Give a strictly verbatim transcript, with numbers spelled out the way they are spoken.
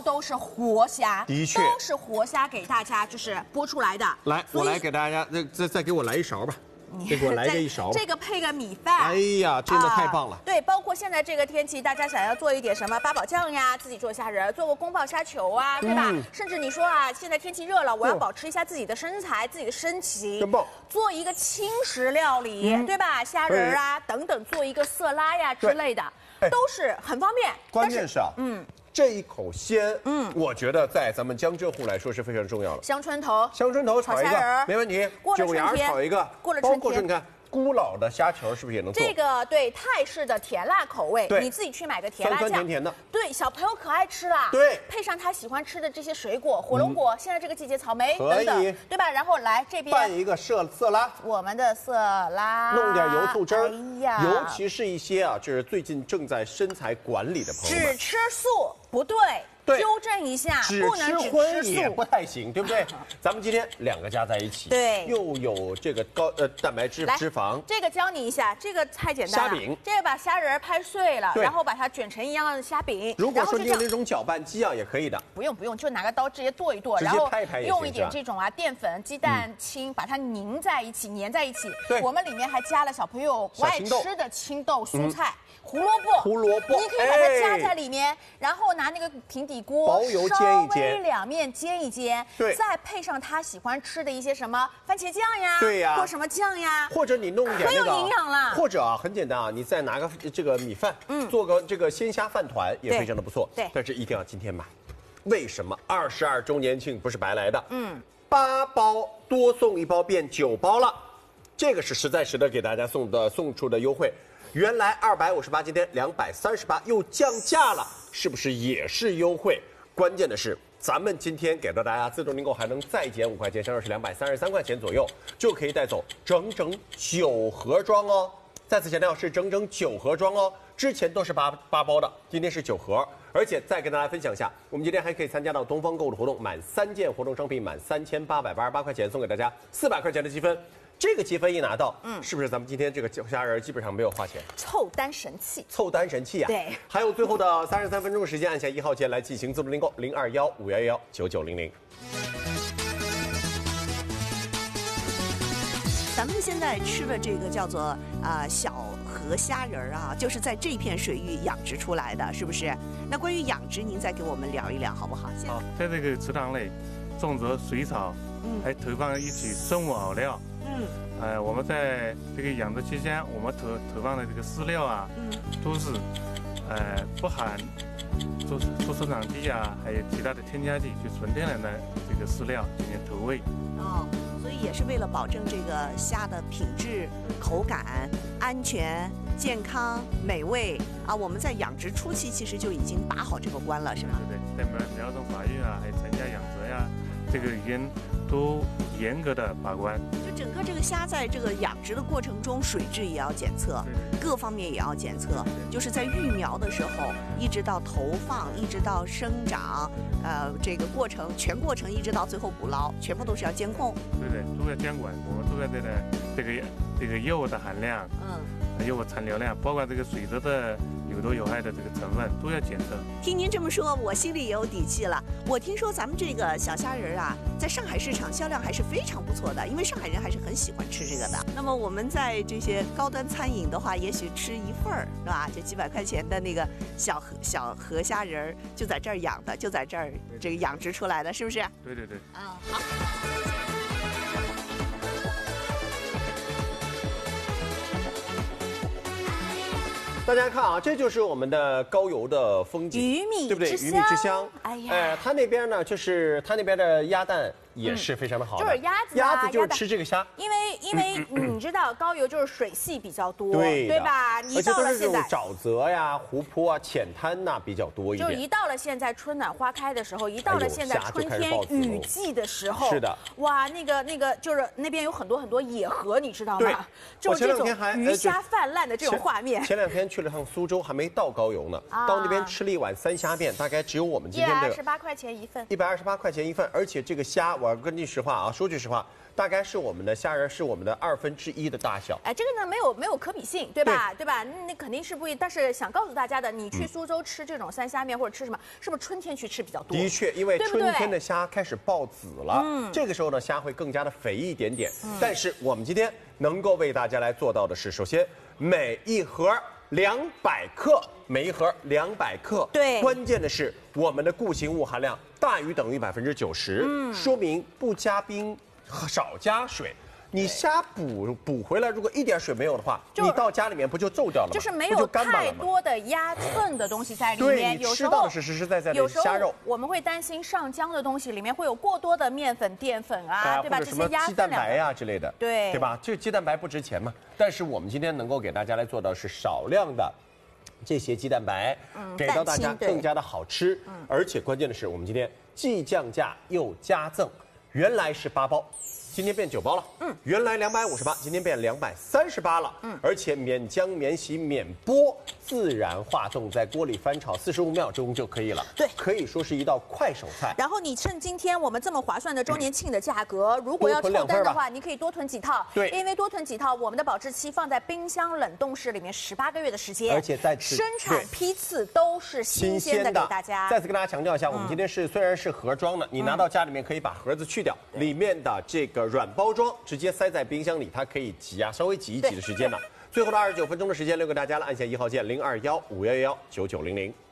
部都是活虾， 的确都是活虾给大家就是剥出来的。 来，我来给大家，再再再给我来一勺吧。再给我来个一勺， 这个配个米饭。 哎呀，真的太棒了、 啊！对，包括现在这个天气，大家想要做一点什么八宝酱呀，自己做虾仁，做个宫保虾球啊，对吧？嗯、甚至你说啊，现在天气热了，我要保持一下自己的身材、自己的身形， 真棒！ 做一个轻食料理，嗯、对吧？虾仁啊等等，做一个色拉呀之类的，都是很方便。 关键是啊，嗯。这一口鲜，嗯，我觉得在咱们江浙沪来说是非常重要的。 香椿头， 香椿头炒一个没问题。九芽炒一个， 过了春天， 包括你看咕老的虾球是不是也能做？ 这个对泰式的甜辣口味，你自己去买个甜辣酱， 酸酸甜甜的。 对，小朋友可爱吃了。 对， 配上他喜欢吃的这些水果，火龙果，现在这个季节草莓等等，对吧？然后来这边拌一个色色拉， 我们的色拉， 弄点油醋汁儿。 哎呀， 尤其是一些啊，就是最近正在身材管理的朋友们， 只吃素不对。 对， 纠正一下， 只不能只荤也不太行，对不对？咱们今天两个加在一起， 对， 又有这个高呃蛋白质脂肪。 这个教你一下，这个太简单了。 虾饼， 这个把虾仁拍碎了，然后把它卷成一样的虾饼。 如果说你有那种搅拌机啊，也可以的。 不用不用，就拿个刀直接剁一剁，然后用一点这种啊淀粉、鸡蛋清，把它凝在一起，粘在一起。 对， 我们里面还加了小朋友不爱吃的青豆、蔬菜。胡萝卜， 胡萝卜， 你可以把它加在里面，然后拿那个平底锅， 薄油煎一煎， 稍微两面煎一煎， 对， 再配上他喜欢吃的一些什么番茄酱呀， 对呀， 或什么酱呀， 或者你弄一点很有营养了， 或者啊很简单啊，你再拿个这个米饭，嗯，做个这个鲜虾饭团也非常的不错， 对， 但是一定要今天买，为什么？二十二周年庆不是白来的，嗯，八包多送一包变九包了，这个是实在实的给大家送的送出的优惠。原来二百五十八，今天两百三十八，又降价了，是不是也是优惠？关键的是，咱们今天给到大家自动订购还能再减五块钱，相当于是两百三十三块钱左右，就可以带走整整九盒装哦。再次强调，是整整九盒装哦，之前都是八八包的，今天是九盒。而且再跟大家分享一下，我们今天还可以参加到东方购物的活动，满三件活动商品满三千八百八十八块钱，送给大家四百块钱的积分。这个积分一拿到，嗯，是不是咱们今天这个虾仁基本上没有花钱？ 凑单神器， 凑单神器啊！ 对， 还有最后的三十三分钟时间，按下一号键来进行自动订购，零二幺五幺幺九九零零。 咱们现在吃的这个叫做啊、呃、小河虾仁啊，就是在这片水域养殖出来的，是不是？那关于养殖，您再给我们聊一聊好不好？ 好，在这个池塘内种植水草，嗯，还投放一起生物饵料。嗯，呃，我们在这个养殖期间，我们投投放的这个饲料啊，嗯，都是，呃，不含做做生产剂啊，还有其他的添加剂，就纯天然的这个饲料进行投喂。 哦，所以也是为了保证这个虾的品质、口感、安全、健康、美味啊。我们在养殖初期其实就已经把好这个关了，是吧？ 对对，在苗苗种发育啊，还有成家养殖呀、啊，这个已经都严格的把关。 就整个这个虾在这个养殖的过程中，水质也要检测，各方面也要检测。就是在育苗的时候，一直到投放，一直到生长，呃，这个过程全过程一直到最后捕捞，全部都是要监控。 对对，都要监管，我们都要这个这个这个药物的含量，嗯，药物残留量，包括这个水质的有毒有害的这个成分都要检测。 听您这么说，我心里也有底气了。我听说咱们这个小虾仁啊，在上海市场销量还是非常不错的，因为上海人还是很喜欢吃这个的。那么我们在这些高端餐饮的话，也许吃一份儿是吧？就几百块钱的那个小河小河虾仁就在这儿养的，就在这儿这个养殖出来的，是不是？ 对对对。 嗯，好。 大家看啊，这就是我们的高邮的风景， 鱼米对不对？鱼米之乡。哎呀，哎，它那边呢，就是它那边的鸭蛋也是非常的好的， 就是鸭子， 鸭子就是吃这个虾， 因为因为你知道高邮就是水系比较多， 对对吧？你到了现在， 沼泽呀、湖泊啊、浅滩呐比较多一点。 就一到了现在春暖花开的时候，一到了现在春天雨季的时候， 是的， 哇，那个那个就是那边有很多很多野河，你知道吗？就是这种鱼虾泛滥的这种画面。 前两天去了趟苏州，还没到高邮呢，到那边吃了一碗三虾面，大概只有我们今天这个一百二十八块钱一份， 一百二十八块钱一份，而且这个虾我跟你实话啊，说句实话，大概是我们的虾仁是我们的二分之一的大小。 哎，这个呢没有没有可比性，对吧？对, 对吧？那肯定是不一。但是想告诉大家的，你去苏州吃这种三虾面或者吃什么，是不是春天去吃比较多？ 的确，因为春天的虾开始爆籽了，嗯，这个时候呢，虾会更加的肥一点点。嗯、但是我们今天能够为大家来做到的是，首先每一盒两百克，每一盒两百克。 对， 关键的是我们的固形物含量大于等于百分之九十，嗯，说明不加冰。少加水，你虾补补回来，如果一点水没有的话，你到家里面不就皱掉了吗？ 就是没有太多的压寸的东西在里面。 对，你吃到的是实实在在的虾肉。 我们会担心上浆的东西里面会有过多的面粉、淀粉啊，对吧？ 这些压鸡蛋白呀之类的， 对对吧？这个鸡蛋白不值钱嘛，但是我们今天能够给大家来做到是少量的这些鸡蛋白，嗯，给到大家更加的好吃，嗯，而且关键的是我们今天既降价又加赠。原来是八包，今天变九包了。嗯，原来两百五十八，今天变两百三十八了。嗯，而且免浆、免洗、免剥，自然化冻，在锅里翻炒四十五秒钟就可以了。 对， 可以说是一道快手菜。 然后你趁今天我们这么划算的周年庆的价格，嗯、如果要凑单的话，你可以多囤几套。 对， 因为多囤几套，我们的保质期放在冰箱冷冻室里面十八个月的时间， 而且在生产批次都是新鲜的给大家。 再次跟大家强调一下，嗯、我们今天是虽然是盒装的，你拿到家里面可以把盒子去掉。里面的这个软包装直接塞在冰箱里，它可以挤啊，稍微挤一挤的时间呢。最后的二十九分钟的时间留给大家了，按下一号键零二幺五幺幺九九零零。